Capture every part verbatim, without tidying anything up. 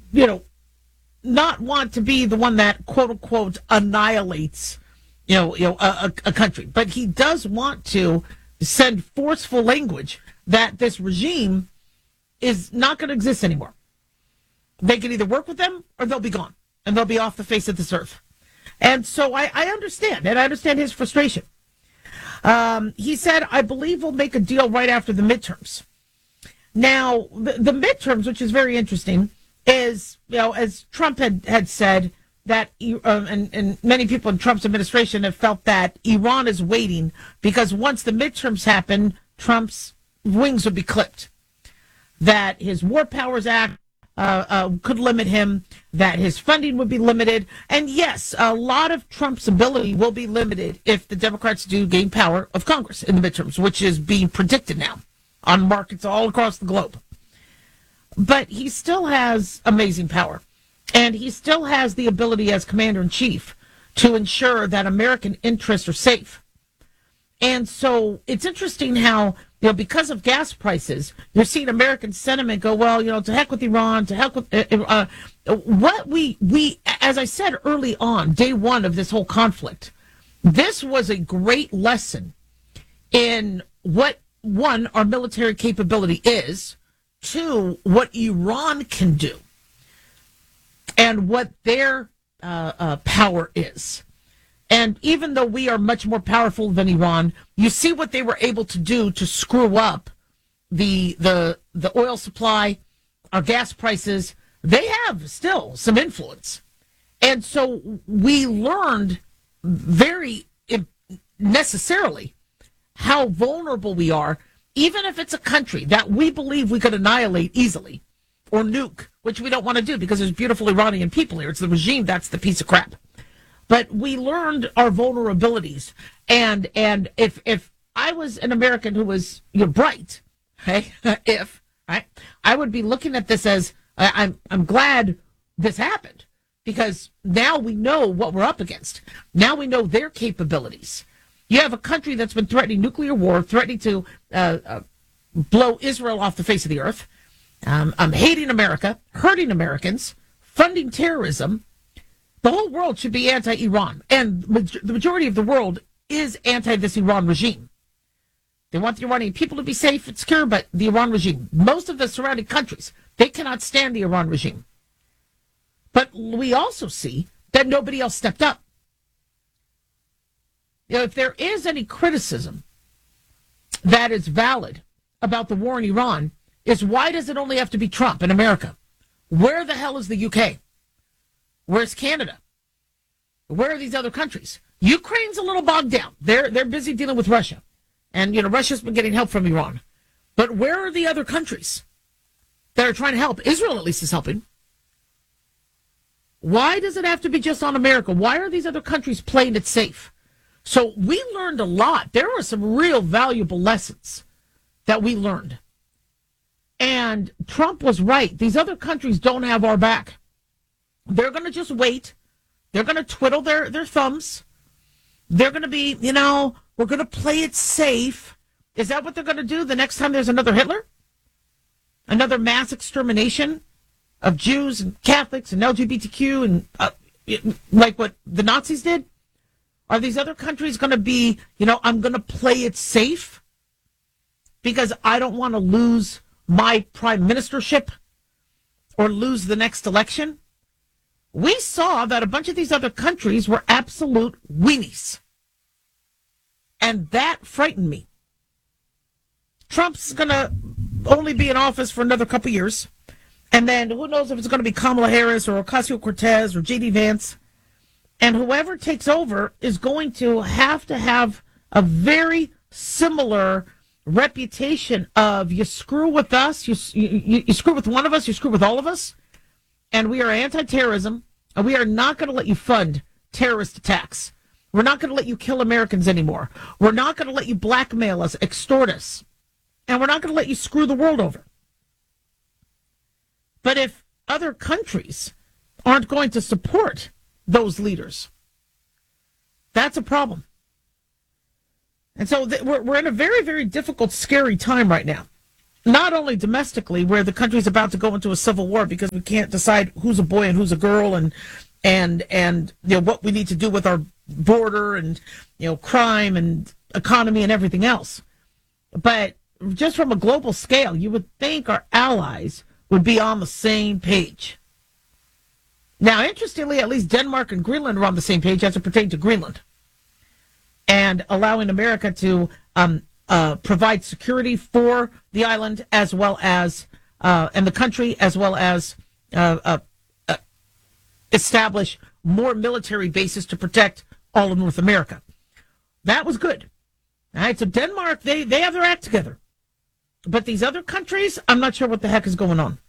you know, not want to be the one that quote unquote annihilates, you know, you know, a, a country, but he does want to send forceful language that this regime is not going to exist anymore. They can either work with them or they'll be gone and they'll be off the face of this earth. And so I, I understand, and I understand his frustration. Um, he said, I believe we'll make a deal right after the midterms. Now, the, the midterms, which is very interesting, is, you know, as Trump had, had said, that, uh, and, and many people in Trump's administration have felt that Iran is waiting because once the midterms happen, Trump's wings would be clipped. That his War Powers Act uh, uh, could limit him, that his funding would be limited. And yes, a lot of Trump's ability will be limited if the Democrats do gain power of Congress in the midterms, which is being predicted now on markets all across the globe. But he still has amazing power. And he still has the ability as commander-in-chief to ensure that American interests are safe. And so it's interesting how, you know, because of gas prices, you're seeing American sentiment go, well, you know, to heck with Iran, to heck with uh, uh, what we, we, as I said early on, day one of this whole conflict, this was a great lesson in what, one, our military capability is, two, what Iran can do, and what their uh, uh, power is. And even though we are much more powerful than Iran, you see what they were able to do to screw up the the the oil supply, our gas prices. They have still some influence. And so we learned very necessarily how vulnerable we are, even if it's a country that we believe we could annihilate easily or nuke, which we don't want to do because there's beautiful Iranian people here. It's the regime that's the piece of crap. But we learned our vulnerabilities, and and if if I was an American who was, you know, bright, okay, if right, I would be looking at this as I, I'm I'm glad this happened because now we know what we're up against. Now we know their capabilities. You have a country that's been threatening nuclear war, threatening to uh, uh, blow Israel off the face of the earth. Um, I'm hating America, hurting Americans, funding terrorism. The whole world should be anti-Iran, and the majority of the world is anti this Iran regime. They want the Iranian people to be safe and secure, but the Iran regime, most of the surrounding countries, they cannot stand the Iran regime. But we also see that nobody else stepped up. You know, if there is any criticism that is valid about the war in Iran, is why does it only have to be Trump in America? Where the hell is the U K? Where's Canada? Where are these other countries? Ukraine's a little bogged down. They're they're busy dealing with Russia. And, you know, Russia's been getting help from Iran. But where are the other countries that are trying to help? Israel, at least, is helping. Why does it have to be just on America? Why are these other countries playing it safe? So we learned a lot. There were some real valuable lessons that we learned. And Trump was right. These other countries don't have our back. They're going to just wait. They're going to twiddle their, their thumbs. They're going to be, you know, we're going to play it safe. Is that what they're going to do the next time there's another Hitler? Another mass extermination of Jews and Catholics and L G B T Q and uh, like what the Nazis did? Are these other countries going to be, you know, I'm going to play it safe because I don't want to lose my prime ministership or lose the next election? We saw that a bunch of these other countries were absolute weenies. And that frightened me. Trump's going to only be in office for another couple years. And then who knows if it's going to be Kamala Harris or Ocasio-Cortez or J D Vance. And whoever takes over is going to have to have a very similar reputation of you screw with us, you, you, you screw with one of us, you screw with all of us. And we are anti-terrorism, and we are not going to let you fund terrorist attacks. We're not going to let you kill Americans anymore. We're not going to let you blackmail us, extort us. And we're not going to let you screw the world over. But if other countries aren't going to support those leaders, that's a problem. And so th- we're, we're in a very, very difficult, scary time right now. not only domestically, where the country's about to go into a civil war because we can't decide who's a boy and who's a girl, and and and you know what we need to do with our border and you know crime and economy and everything else. But just from a global scale, you would think our allies would be on the same page. Now, interestingly, at least Denmark and Greenland are on the same page as it pertains to Greenland, and allowing America to um, uh, provide security for the island as well as uh, and the country, as well as uh, uh, uh, establish more military bases to protect all of North America. That was good. All right, so Denmark, they, they have their act together. But these other countries, I'm not sure what the heck is going on.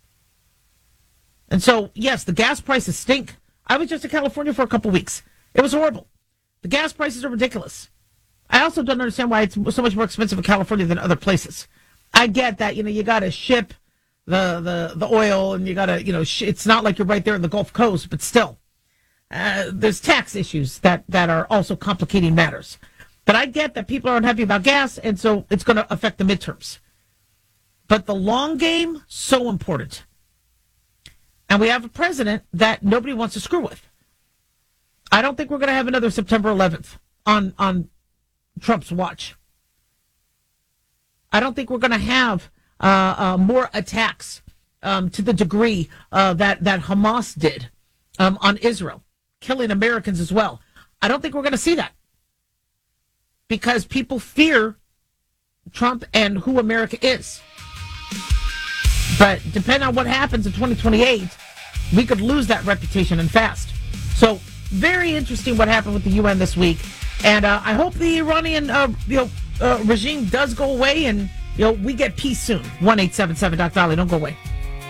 And so, yes, the gas prices stink. I was just in California for a couple weeks. It was horrible. The gas prices are ridiculous. I also don't understand why it's so much more expensive in California than other places. I get that, you know, you got to ship the, the, the oil and you got to, you know, sh- it's not like you're right there in the Gulf Coast, but still. Uh, there's tax issues that, that are also complicating matters. But I get that people aren't happy about gas, and so it's going to affect the midterms. But the long game, so important. And we have a president that nobody wants to screw with. I don't think we're going to have another September eleventh on, on Trump's watch. I don't think we're going to have uh, uh, more attacks um, to the degree uh, that, that Hamas did um, on Israel, killing Americans as well. I don't think we're going to see that because people fear Trump and who America is. But depending on what happens in twenty twenty-eight, we could lose that reputation and fast. So very interesting what happened with the U N this week. And uh, I hope the Iranian uh, you know, uh, regime does go away and you know we get peace soon. one eight seven seven Doc Dolly, don't go away.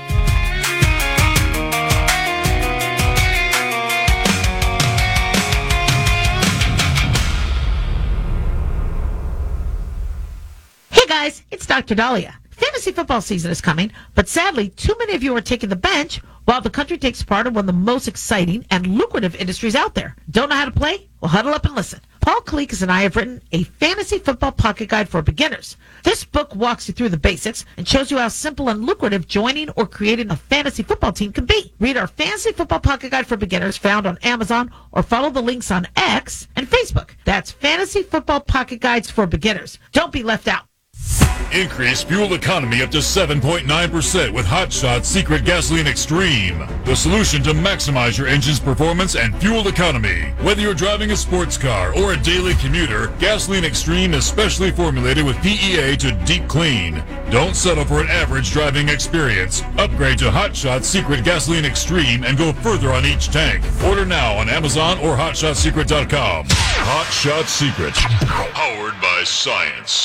Hey guys, it's Doctor Dahlia. Fantasy football season is coming, but sadly, too many of you are taking the bench while the country takes part in one of the most exciting and lucrative industries out there. Don't know how to play? Well, huddle up and listen. Paul Kalikas and I have written a fantasy football pocket guide for beginners. This book walks you through the basics and shows you how simple and lucrative joining or creating a fantasy football team can be. Read our fantasy football pocket guide for beginners found on Amazon or follow the links on X and Facebook. That's Fantasy Football Pocket Guides for Beginners. Don't be left out. Increase fuel economy up to seven point nine percent with Hot Shot Secret Gasoline Extreme. The solution to maximize your engine's performance and fuel economy. Whether you're driving a sports car or a daily commuter, Gasoline Extreme is specially formulated with P E A to deep clean. Don't settle for an average driving experience. Upgrade to Hot Shot Secret Gasoline Extreme and go further on each tank. Order now on Amazon or hot shot secret dot com. Hot Shot Secret. Powered by science.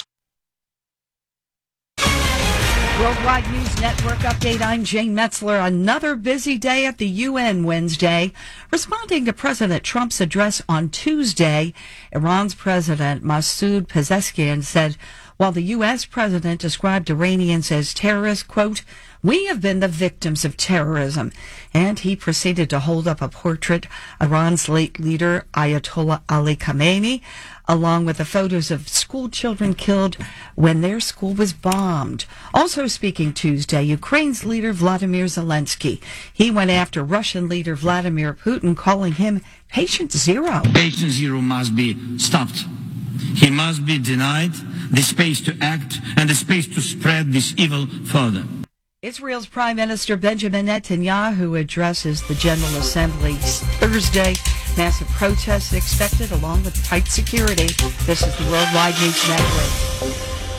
Worldwide News Network update. I'm Jane Metzler. Another busy day at the U N Wednesday. Responding to President Trump's address on Tuesday, Iran's President Masoud Pezeshkian said, while the U S president described Iranians as terrorists, quote, "We have been the victims of terrorism." And he proceeded to hold up a portrait of Iran's late leader, Ayatollah Ali Khamenei, along with the photos of school children killed when their school was bombed. Also speaking Tuesday, Ukraine's leader Vladimir Zelensky. He went after Russian leader Vladimir Putin, calling him patient zero. Patient zero must be stopped. He must be denied the space to act and the space to spread this evil further. Israel's Prime Minister Benjamin Netanyahu addresses the General Assembly Thursday. Massive protests expected along with tight security. This is the Worldwide News Network.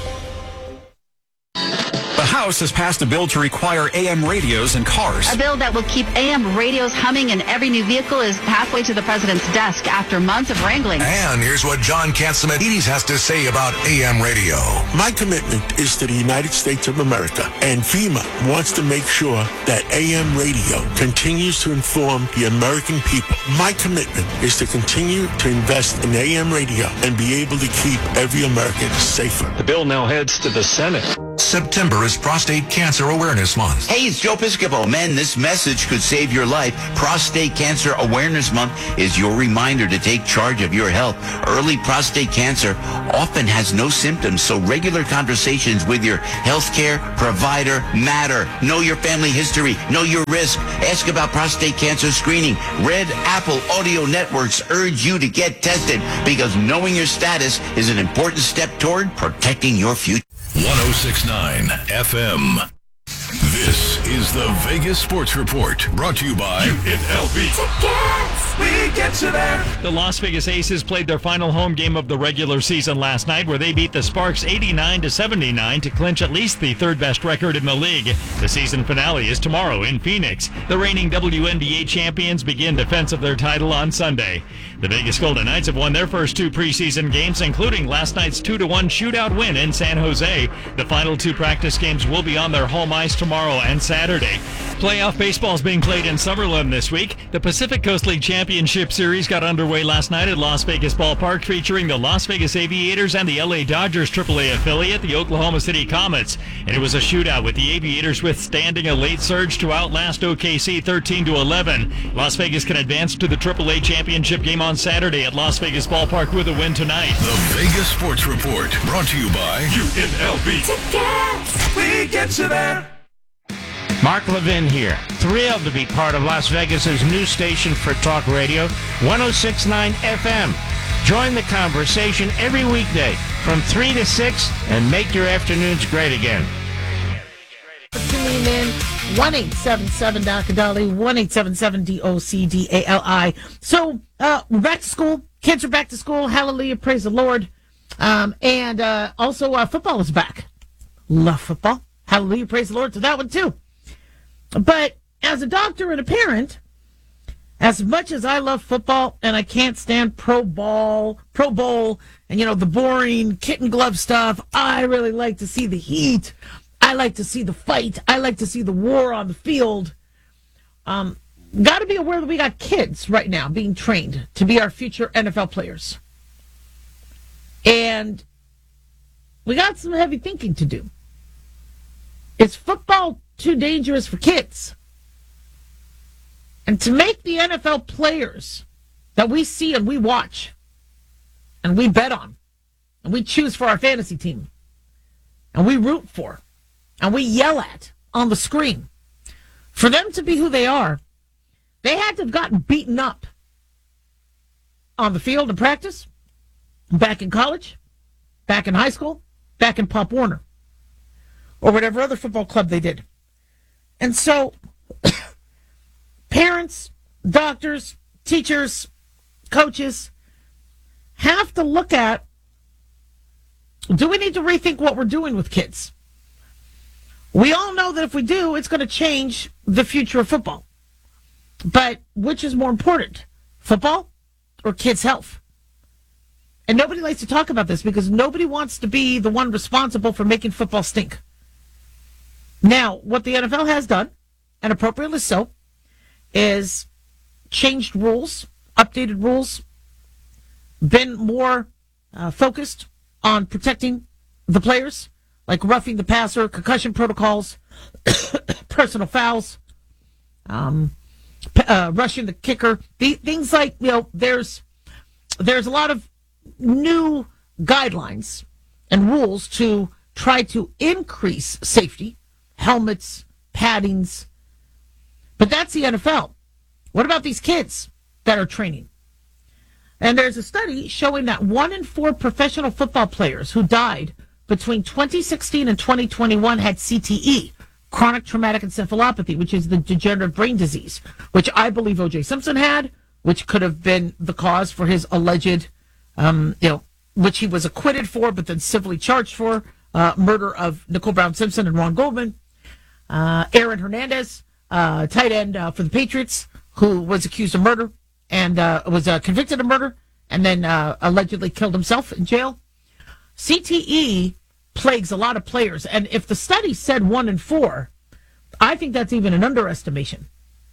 The House has passed a bill to require A M radios in cars. A bill that will keep A M radios humming in every new vehicle is halfway to the president's desk after months of wrangling. And here's what John Catsimatidis has to say about A M radio. My commitment is to the United States of America, and FEMA wants to make sure that A M radio continues to inform the American people. My commitment is to continue to invest in A M radio and be able to keep every American safer. The bill now heads to the Senate. September is Prostate Cancer Awareness Month. Hey, it's Joe Piscopo. Man, this message could save your life. Prostate Cancer Awareness Month is your reminder to take charge of your health. Early prostate cancer often has no symptoms, so regular conversations with your healthcare provider matter. Know your family history. Know your risk. Ask about prostate cancer screening. Red Apple Audio Networks urge you to get tested because knowing your status is an important step toward protecting your future. one oh six point nine F M. This is the Vegas Sports Report, brought to you by U N L V. We get you there. The Las Vegas Aces played their final home game of the regular season last night, where they beat the Sparks eighty-nine to seventy-nine to clinch at least the third best record in the league. The season finale is tomorrow in Phoenix. The reigning W N B A champions begin defense of their title on Sunday. The Vegas Golden Knights have won their first two preseason games, including last night's two to one shootout win in San Jose. The final two practice games will be on their home ice tomorrow and Saturday. Playoff baseball is being played in Summerlin this week. The Pacific Coast League Championship Series got underway last night at Las Vegas Ballpark, featuring the Las Vegas Aviators and the L A Dodgers triple A affiliate, the Oklahoma City Comets. And it was a shootout, with the Aviators withstanding a late surge to outlast O K C thirteen to eleven. Las Vegas can advance to the triple A championship game on Saturday at Las Vegas Ballpark with a win tonight. The Vegas Sports Report, brought to you by U N L V. We get you there. Mark Levin here. Thrilled to be part of Las Vegas's new station for talk radio, one oh six point nine F M. Join the conversation every weekday from three to six and make your afternoons great again. Tuning in, one eight seven seven D O C D A L I, one eight seven seven D O C D A L I. So, uh, we're back to school. Kids are back to school. Hallelujah. Praise the Lord. Um, and uh, also, uh, football is back. Love football. Hallelujah. Praise the Lord to that one, too. But as a doctor and a parent, as much as I love football and I can't stand pro ball, pro bowl, and, you know, the boring kitten glove stuff, I really like to see the heat. I like to see the fight. I like to see the war on the field. Um, got to be aware that we got kids right now being trained to be our future N F L players. And we got some heavy thinking to do. Is football too dangerous for kids? And to make the N F L players that we see and we watch and we bet on and we choose for our fantasy team and we root for and we yell at on the screen, for them to be who they are, they had to have gotten beaten up on the field in practice, back in college, back in high school, back in Pop Warner, or whatever other football club they did. And so parents, doctors, teachers, coaches have to look at, do we need to rethink what we're doing with kids? We all know that if we do, it's going to change the future of football. But which is more important, football or kids' health? And nobody likes to talk about this because nobody wants to be the one responsible for making football stink. Now, what the N F L has done, and appropriately so, is changed rules, updated rules, been more uh, focused on protecting the players, like roughing the passer, concussion protocols, personal fouls, um, uh, rushing the kicker, the, things like, you know, there's there's a lot of new guidelines and rules to try to increase safety, helmets, paddings. But that's the N F L. What about these kids that are training? And there's a study showing that one in four professional football players who died between twenty sixteen and twenty twenty-one had C T E, chronic traumatic encephalopathy, which is the degenerative brain disease, which I believe O J Simpson had, which could have been the cause for his alleged, um, you know, which he was acquitted for, but then civilly charged for, uh, murder of Nicole Brown Simpson and Ron Goldman. Uh, Aaron Hernandez, uh, tight end uh, for the Patriots, who was accused of murder and uh, was uh, convicted of murder and then uh, allegedly killed himself in jail. C T E plagues a lot of players, and if the study said one in four, I think that's even an underestimation.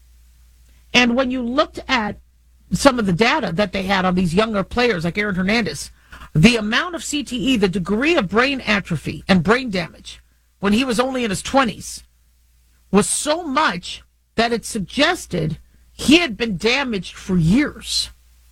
And when you looked at some of the data that they had on these younger players like Aaron Hernandez, the amount of C T E, the degree of brain atrophy and brain damage when he was only in his twenties was so much that it suggested he had been damaged for years.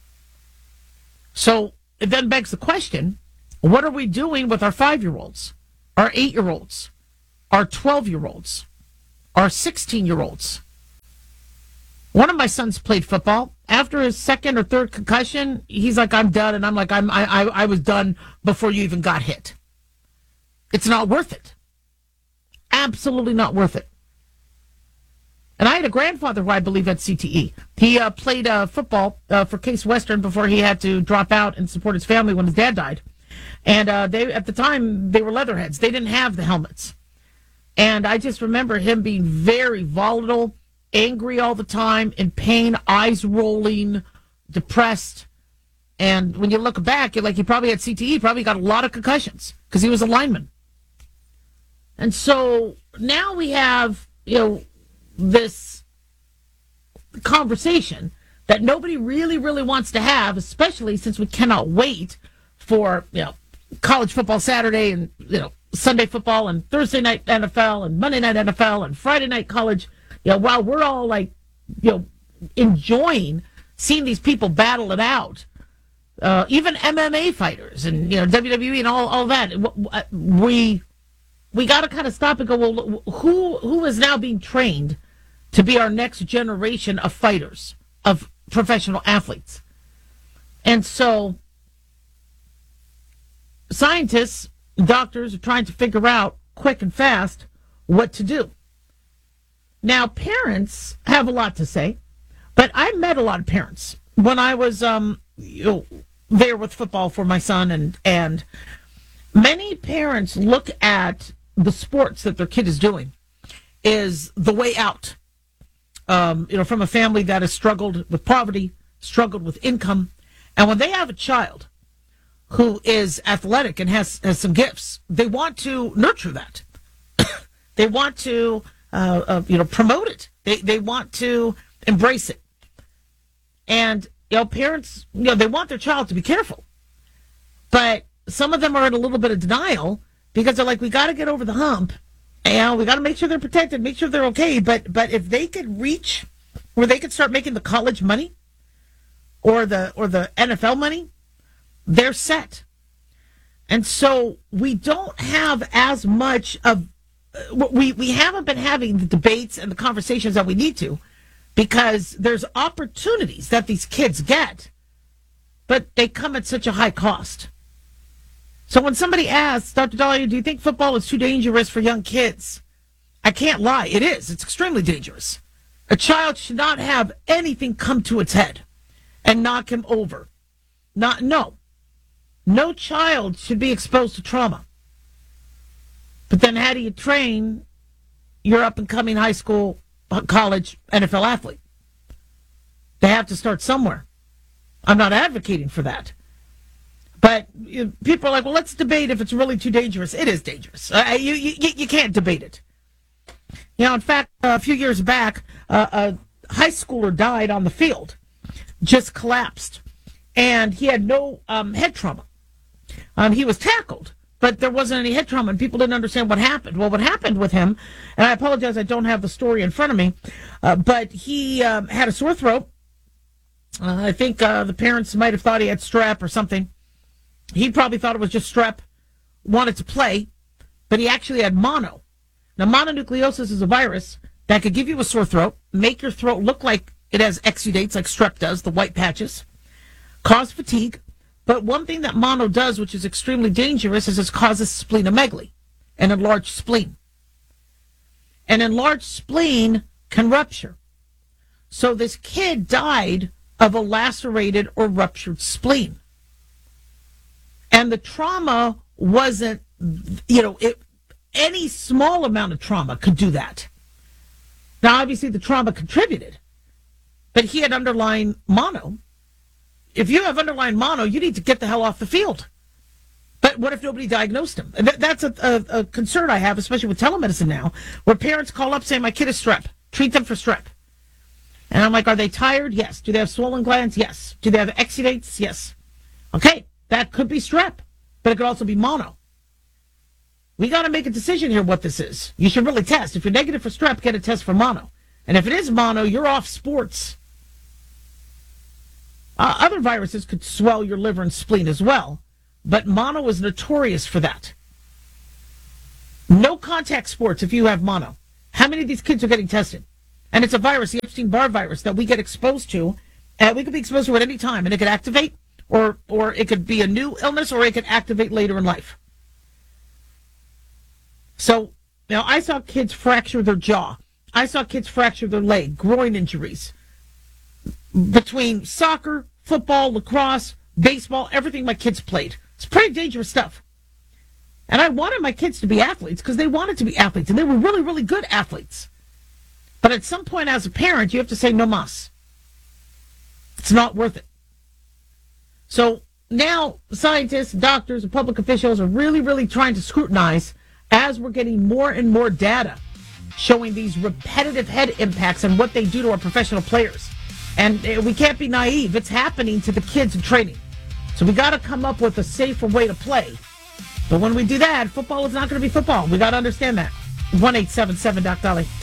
So it then begs the question, what are we doing with our five-year-olds, our eight-year-olds, our twelve-year-olds, our sixteen-year-olds? One of my sons played football. After his second or third concussion, he's like, I'm done. And I'm like, I'm, I, I, I was done before you even got hit. It's not worth it. Absolutely not worth it. And I had a grandfather who I believe had C T E. He uh, played uh, football uh, for Case Western before he had to drop out and support his family when his dad died. And uh, they, at the time, they were leatherheads. They didn't have the helmets. And I just remember him being very volatile, angry all the time, in pain, eyes rolling, depressed. And when you look back, you're like, he probably had C T E, probably got a lot of concussions because he was a lineman. And so now we have, you know, this conversation that nobody really, really wants to have, especially since we cannot wait for, you know, college football Saturday and, you know, Sunday football and Thursday night N F L and Monday night N F L and Friday night college. You know, while we're all like, you know, enjoying seeing these people battle it out, uh, even M M A fighters and, you know, W W E and all, all that, we we got to kind of stop and go, well, who who is now being trained to be our next generation of fighters, of professional athletes? And so scientists, doctors are trying to figure out quick and fast what to do. Now, parents have a lot to say, but I met a lot of parents when I was um, you know, there with football for my son, and and many parents look at the sports that their kid is doing is the way out. Um, you know, from a family that has struggled with poverty, struggled with income, and when they have a child who is athletic and has, has some gifts, they want to nurture that. They want to, uh, uh, you know, promote it. They they want to embrace it. And, you know, parents, you know, they want their child to be careful. But some of them are in a little bit of denial because they're like, we got to get over the hump. And we got to make sure they're protected, make sure they're okay. But but if they could reach where they could start making the college money or the or the N F L money, they're set. And so we don't have as much of, we, we haven't been having the debates and the conversations that we need to, because there's opportunities that these kids get, but they come at such a high cost. So when somebody asks, Doctor Dahlia, do you think football is too dangerous for young kids? I can't lie. It is. It's extremely dangerous. A child should not have anything come to its head and knock him over. Not, no. No child should be exposed to trauma. But then how do you train your up-and-coming high school, college, N F L athlete? They have to start somewhere. I'm not advocating for that. But you know, people are like, well, let's debate if it's really too dangerous. It is dangerous. Uh, you, you, you can't debate it. You know, in fact, uh, a few years back, uh, a high schooler died on the field, just collapsed. And he had no um, head trauma. Um, he was tackled, but there wasn't any head trauma, and people didn't understand what happened. Well, what happened with him, and I apologize, I don't have the story in front of me, uh, but he um, had a sore throat. Uh, I think uh, the parents might have thought he had strep or something. He probably thought it was just strep, wanted to play, but he actually had mono. Now, mononucleosis is a virus that could give you a sore throat, make your throat look like it has exudates, like strep does, the white patches, cause fatigue. But one thing that mono does, which is extremely dangerous, is it causes splenomegaly, an enlarged spleen. An enlarged spleen can rupture. So this kid died of a lacerated or ruptured spleen. And the trauma wasn't, you know, it, any small amount of trauma could do that. Now, obviously, the trauma contributed, but he had underlying mono. If you have underlying mono, you need to get the hell off the field. But what if nobody diagnosed him? And that's a, a, a concern I have, especially with telemedicine now, where parents call up saying, my kid is strep. Treat them for strep. And I'm like, are they tired? Yes. Do they have swollen glands? Yes. Do they have exudates? Yes. Okay. That could be strep, but it could also be mono. we got to make a decision here what this is. You should really test. If you're negative for strep, get a test for mono. And if it is mono, you're off sports. Uh, other viruses could swell your liver and spleen as well, but mono is notorious for that. No contact sports if you have mono. How many of these kids are getting tested? And it's a virus, the Epstein-Barr virus, that we get exposed to. And we could be exposed to it at any time, and it could activate, or or it could be a new illness, or it could activate later in life. So, now I saw kids fracture their jaw. I saw kids fracture their leg, groin injuries. Between soccer, football, lacrosse, baseball, everything my kids played. It's pretty dangerous stuff. And I wanted my kids to be athletes because they wanted to be athletes, and they were really, really good athletes. But at some point as a parent, you have to say no mas. It's not worth it. So now scientists, doctors, and public officials are really, really trying to scrutinize as we're getting more and more data showing these repetitive head impacts and what they do to our professional players. And we can't be naive. It's happening to the kids in training. So we got to come up with a safer way to play. But when we do that, football is not going to be football. We got to understand that. one eight seven seven Doc Dolly.